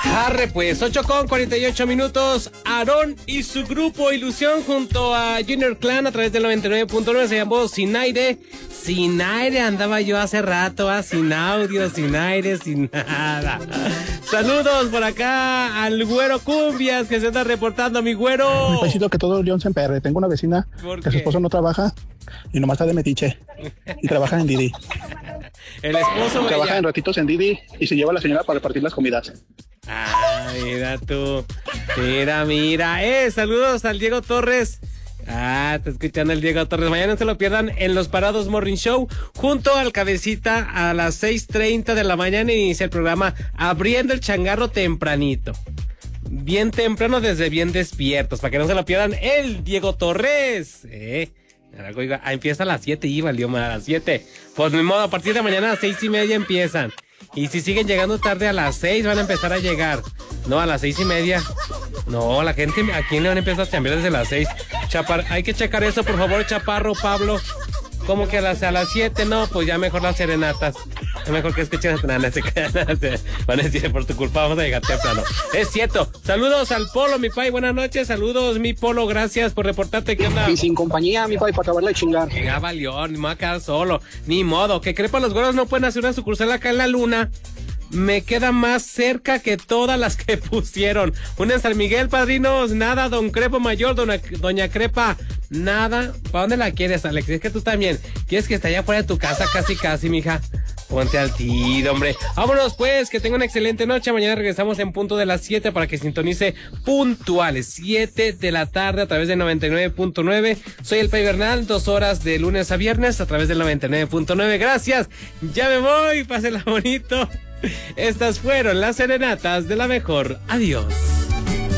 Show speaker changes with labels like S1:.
S1: Arre pues, 8:48. Aarón y su grupo Ilusión junto a Junior Clan a través del 99.9 se llamó Sin Aire. Sin aire andaba yo hace rato, sin audio, sin aire, sin nada. Saludos por acá al güero Cumbias que se está reportando, mi güero.
S2: Mi paisito, que todo León se emperre. Tengo una vecina que su esposo no trabaja y nomás está de metiche y trabaja en Didi.
S1: El esposo
S2: trabaja en ratitos en Didi y se lleva a la señora para repartir las comidas.
S1: Ah, mira tú. Mira. Saludos al Diego Torres. Está escuchando el Diego Torres. Mañana no se lo pierdan en Los Parados Morning Show junto al Cabecita a las 6:30 de la mañana inicia el programa abriendo el changarro tempranito. Bien temprano desde bien despiertos, para que no se lo pierdan el Diego Torres. Empieza a las 7 y valió más a las 7. Pues ni modo, a partir de mañana a las 6:30 empiezan. Y si siguen llegando tarde a las 6 van a empezar a llegar. No, a las 6:30. No, la gente aquí le van a empezar a chambear desde las 6. Hay que checar eso, por favor, Chaparro, Pablo. ¿Cómo que a las 7? No, pues ya mejor las serenatas. Es mejor que escuchen a Nana. Van a decir, por tu culpa vamos a llegar temprano. Es cierto. Saludos al Polo, mi pai. Buenas noches. Saludos, mi Polo. Gracias por reportarte. ¿Qué onda?
S2: Y sin compañía, mi pai, para acabarle de chingar.
S1: Ya valió, ni me voy a quedar solo. Ni modo. Que crepa los güeros no pueden hacer una sucursal acá en la luna. Me queda más cerca que todas las que pusieron. Una en San Miguel, padrinos. Nada, don Crepo Mayor, doña Crepa. Nada. ¿Para dónde la quieres, Alex? Es que tú también. ¿Quieres que esté allá fuera de tu casa? Casi, mija. Ponte al tiro, hombre. Vámonos, pues. Que tenga una excelente noche. Mañana regresamos en punto de las 7 para que sintonice puntuales. 7 de la tarde a través del 99.9. Soy el Pai Bernal. 2 horas de lunes a viernes a través del 99.9. Gracias. Ya me voy. Pásenla bonito. Estas fueron las serenatas de la mejor. Adiós.